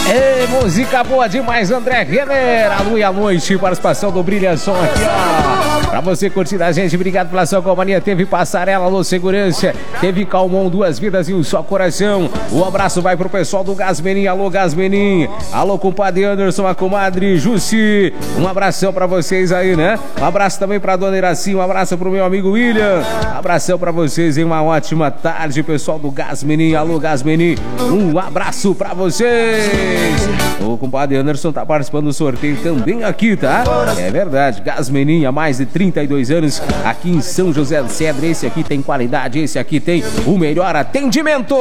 Música boa demais, André Renner. A lua e a noite, participação do Brilhação aqui, ó. Pra você curtir a gente, obrigado pela sua companhia. Teve Passarela, alô Segurança. Teve Calmon, Duas Vidas e um Só Coração. Um abraço vai pro pessoal do Gasmenin, alô Gasmenin. Alô, compadre Anderson, a comadre Jussi. Um abração pra vocês aí, né? Um abraço também pra dona Iraci, um abraço pro meu amigo William. Um abração pra vocês em uma ótima tarde, pessoal do Gasmenin, alô Gasmenin. Um abraço pra vocês. O compadre Anderson tá participando do sorteio também aqui, tá? É verdade, Gasmenin há mais de 32 anos aqui em São José do Cedro. Esse aqui tem qualidade, esse aqui tem o melhor atendimento.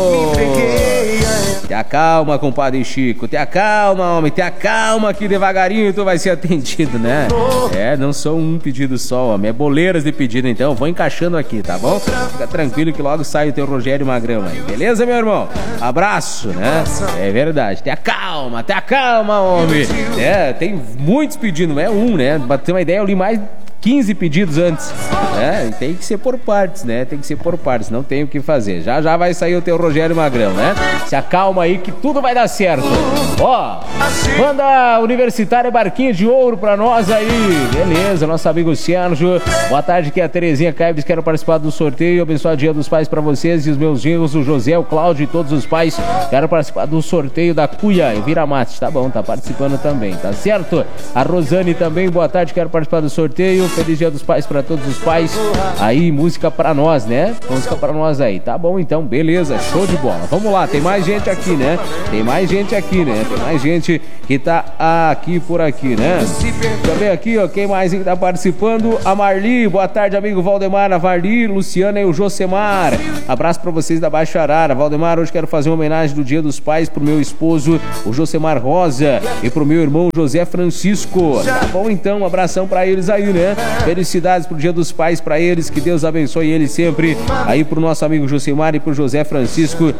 Te acalma, compadre Chico, te acalma, homem, te acalma que devagarinho tu vai ser atendido, né? É, não sou um pedido só, homem, é boleiras de pedido, então vou encaixando aqui, tá bom? Fica tranquilo que logo sai o teu Rogério Magrão aí, beleza, meu irmão? Abraço, né? É verdade, te acalma, homem. É, tem muitos pedidos, não é um, né? Pra ter uma ideia, eu li mais 15 pedidos antes. É, tem que ser por partes, né? Tem que ser por partes, não tem o que fazer. Já já vai sair o teu Rogério Magrão, né? Se acalma aí que tudo vai dar certo. Ó, manda Universitária Barquinho de Ouro pra nós aí. Beleza, nosso amigo Sérgio. Boa tarde, aqui é a Terezinha Caibes. Quero participar do sorteio. Abençoar o Dia dos Pais pra vocês e os meus genros, o José, o Cláudio e todos os pais. Quero participar do sorteio da Cuia e Viramate. Tá bom, tá participando também, tá certo? A Rosane também, boa tarde, quero participar do sorteio. Feliz Dia dos Pais pra todos os pais. Aí, música pra nós, né? Música pra nós aí. Tá bom, então, beleza, show de bola. Vamos lá, tem mais gente aqui, né? Tem mais gente aqui, né? Tem mais gente que tá aqui por aqui, né? Também aqui, ó, quem mais que tá participando? A Marli, boa tarde, amigo Valdemar, a Marli, Luciana e o Josemar. Abraço pra vocês da Baixa Arara. Valdemar, hoje quero fazer uma homenagem do Dia dos Pais pro meu esposo, o Josemar Rosa, e pro meu irmão José Francisco. Tá bom, então, um abração pra eles aí, né? Felicidades pro Dia dos Pais pra eles, que Deus abençoe eles sempre. Aí pro nosso amigo Josemar e pro José Francisco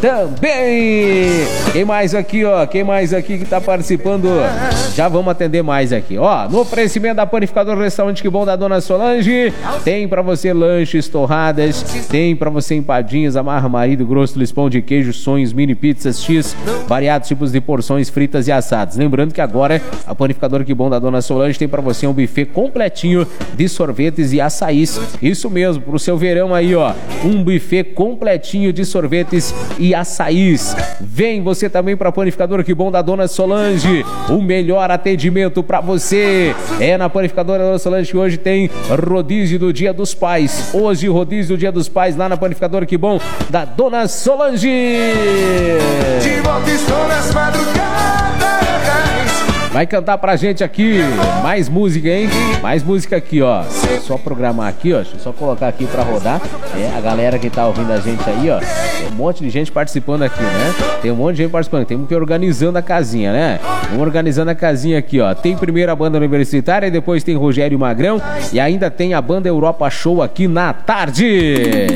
também. Quem mais aqui, ó? Quem mais aqui que tá participando? Já vamos atender mais aqui, ó. No oferecimento da Panificador Restaurante Que Bom da Dona Solange, tem pra você lanches, torradas, tem pra você empadinhas, amarra marido, grosso, pão de queijo, sonhos, mini pizzas, X, variados tipos de porções fritas e assados. Lembrando que agora a Panificador Que Bom da Dona Solange tem pra você um buffet completinho de sorvetes e açaís. Isso mesmo, pro seu verão aí, ó. Um buffet completinho de sorvetes e açaís. Vem você também pra Panificador Que Bom da Dona Solange. O melhor atendimento pra você. É na Panificadora da Dona Solange que hoje tem rodízio do Dia dos Pais. Hoje, rodízio do Dia dos Pais lá na Panificador Que Bom da Dona Solange. De volta estou nas madrugadas. Vai cantar pra gente aqui mais música, hein? Mais música aqui, ó. Só programar aqui, ó. Deixa eu só colocar aqui pra rodar. É, a galera que tá ouvindo a gente aí, ó. Tem um monte de gente participando aqui, né? Tem um monte de gente participando. Tem que ir organizando a casinha, né? Vamos organizando a casinha aqui, ó. Tem primeiro a banda universitária, depois tem Rogério Magrão e ainda tem a banda Europa Show aqui na tarde.